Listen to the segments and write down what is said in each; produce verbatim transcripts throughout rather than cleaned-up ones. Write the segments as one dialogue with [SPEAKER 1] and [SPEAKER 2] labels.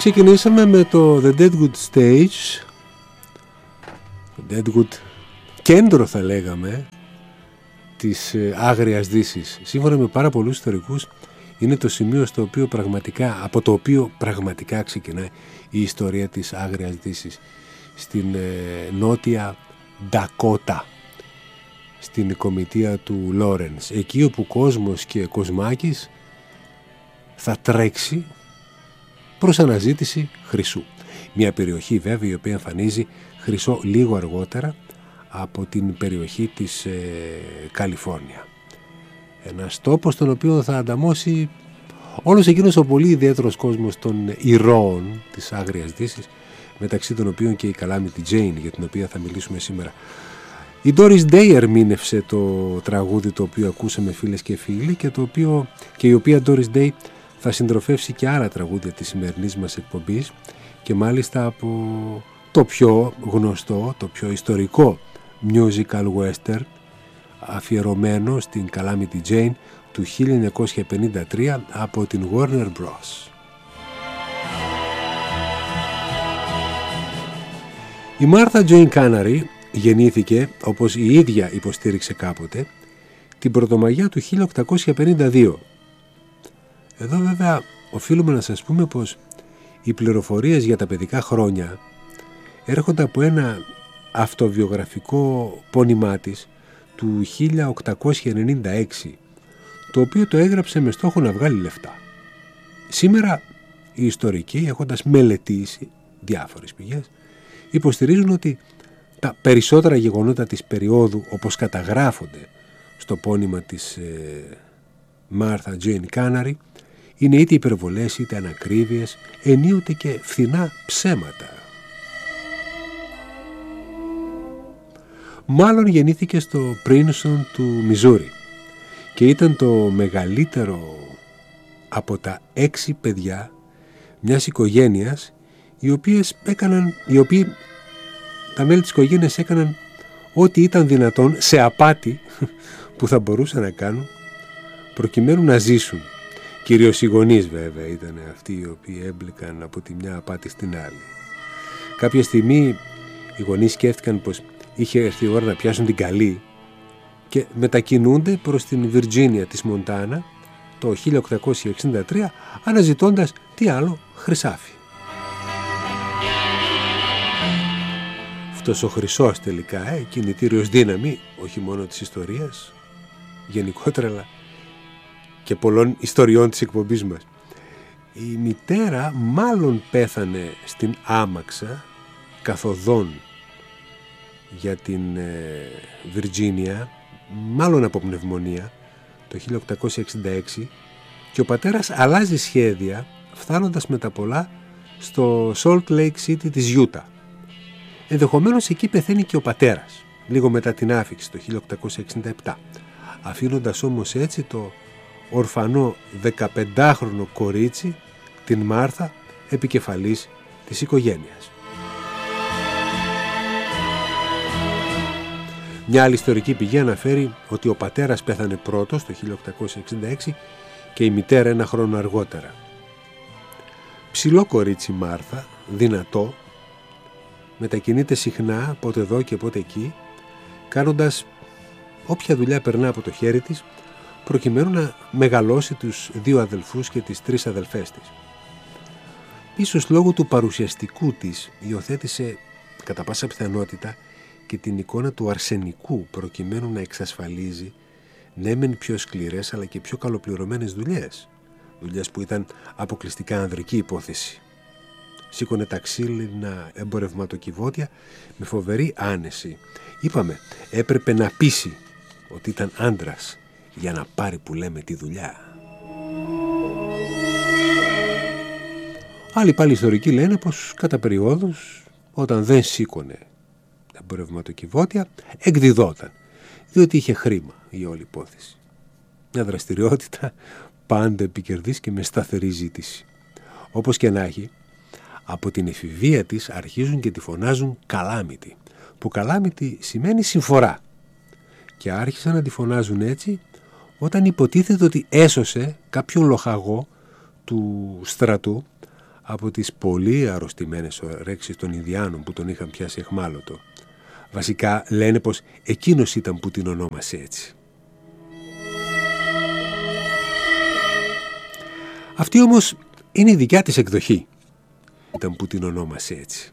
[SPEAKER 1] Ξεκινήσαμε με το The Deadwood Stage, το Deadwood κέντρο θα λέγαμε της Άγριας Δύσης. Σύμφωνα με πάρα πολλούς ιστορικούς είναι το σημείο στο οποίο πραγματικά, από το οποίο πραγματικά ξεκινάει η ιστορία της Άγριας Δύσης, στην ε, νότια Ντακότα, στην κομιτεία του Λόρενς, εκεί όπου κόσμος και κοσμάκης θα τρέξει προς αναζήτηση χρυσού. Μια περιοχή βέβαια η οποία εμφανίζει χρυσό λίγο αργότερα από την περιοχή της ε, Καλιφόρνια. Ένας τόπος στον οποίο θα ανταμώσει όλος εκείνος ο πολύ ιδιαίτερος κόσμος των ηρώων της Άγριας Δύσης, μεταξύ των οποίων και η Calamity Jane, για την οποία θα μιλήσουμε σήμερα. Η Doris Day ερμήνευσε το τραγούδι το οποίο ακούσαμε, φίλες και φίλοι, και, το οποίο, και η οποία Doris Day θα συντροφεύσει και άλλα τραγούδια της σημερινής μας εκπομπής, και μάλιστα από το πιο γνωστό, το πιο ιστορικό musical western, αφιερωμένο στην Calamity Jane του χίλια εννιακόσια πενήντα τρία από την Warner Bros. Η Martha Jane Canary γεννήθηκε, όπως η ίδια υποστήριξε κάποτε, την Πρωτομαγιά του χίλια οκτακόσια πενήντα δύο. Εδώ βέβαια οφείλουμε να σας πούμε πως οι πληροφορίες για τα παιδικά χρόνια έρχονται από ένα αυτοβιογραφικό πόνημά της του χίλια οκτακόσια ενενήντα έξι, το οποίο το έγραψε με στόχο να βγάλει λεφτά. Σήμερα οι ιστορικοί, έχοντας μελετήσει διάφορες πηγές, υποστηρίζουν ότι τα περισσότερα γεγονότα της περίοδου, όπως καταγράφονται στο πόνημα της ε, Martha Jane Canary, είναι είτε υπερβολές είτε ανακρίβειες, ενίοτε και φθηνά ψέματα. Μάλλον γεννήθηκε στο Πρίνσον του Μιζούρι και ήταν το μεγαλύτερο από τα έξι παιδιά μιας οικογένειας, οι οποίες έκαναν, οι οποίοι, τα μέλη της οικογένειας έκαναν ό,τι ήταν δυνατόν σε απάτη που θα μπορούσαν να κάνουν προκειμένου να ζήσουν. Κυρίως οι γονείς βέβαια ήταν αυτοί οι οποίοι έμπλεκαν από τη μια απάτη στην άλλη. Κάποια στιγμή οι γονείς σκέφτηκαν πως είχε έρθει η ώρα να πιάσουν την καλή και μετακινούνται προς την Βιρτζίνια της Μοντάνα το χίλια οκτακόσια εξήντα τρία, αναζητώντας τι άλλο, χρυσάφι. Αυτός ο χρυσός τελικά, ε, κινητήριος δύναμη, όχι μόνο της ιστορίας γενικότερα, αλλά και πολλών ιστοριών της εκπομπής μας. Η μητέρα μάλλον πέθανε στην άμαξα καθοδόν για την ε, Βιρτζίνια, μάλλον από πνευμονία, το χίλια οκτακόσια εξήντα έξι, και ο πατέρας αλλάζει σχέδια φτάνοντας με τα πολλά στο Salt Lake City της Γιούτα. Ενδεχομένως εκεί πεθαίνει και ο πατέρας λίγο μετά την άφιξη το χίλια οκτακόσια εξήντα επτά, αφήνοντας όμως έτσι το ορφανό δεκαπεντάχρονο κορίτσι, την Μάρθα, επικεφαλής της οικογένειας. Μια άλλη ιστορική πηγή αναφέρει ότι ο πατέρας πέθανε πρώτος το χίλια οκτακόσια εξήντα έξι και η μητέρα ένα χρόνο αργότερα. Ψηλό κορίτσι Μάρθα, δυνατό, μετακινείται συχνά πότε εδώ και πότε εκεί, κάνοντας όποια δουλειά περνά από το χέρι της, προκειμένου να μεγαλώσει τους δύο αδελφούς και τις τρεις αδελφές της. Ίσως λόγω του παρουσιαστικού της υιοθέτησε κατά πάσα πιθανότητα και την εικόνα του αρσενικού, προκειμένου να εξασφαλίζει ναι μεν πιο σκληρές αλλά και πιο καλοπληρωμένες δουλειές, δουλειές που ήταν αποκλειστικά ανδρική υπόθεση. Σήκωνε τα ξύλινα εμπορευματοκιβώτια με φοβερή άνεση. Είπαμε, έπρεπε να πείσει ότι ήταν άντρας για να πάρει, που λέμε, τη δουλειά. Άλλοι πάλι ιστορικοί λένε πως κατά περιόδους, όταν δεν σήκωνε τα εμπορευματοκιβώτια, εκδιδόταν, διότι είχε χρήμα η όλη υπόθεση. Μια δραστηριότητα πάντα επικερδής και με σταθερή ζήτηση. Όπως και να έχει, από την εφηβεία της αρχίζουν και τη φωνάζουν Calamity, που Calamity σημαίνει συμφορά, και άρχισαν να τη φωνάζουν έτσι όταν υποτίθεται ότι έσωσε κάποιον λοχαγό του στρατού από τις πολύ αρρωστημένες ορέξεις των Ινδιάνων που τον είχαν πιάσει αιχμάλωτο. Βασικά λένε πως εκείνος ήταν που την ονόμασε έτσι. Αυτή όμως είναι η δικιά της εκδοχή. Ήταν που την ονόμασε έτσι.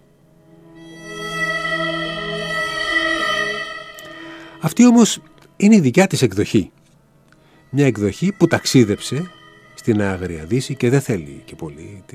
[SPEAKER 1] Αυτή όμως είναι η δικιά της εκδοχή. Μια εκδοχή που ταξίδεψε στην Άγρια Δύση και δεν θέλει και πολύ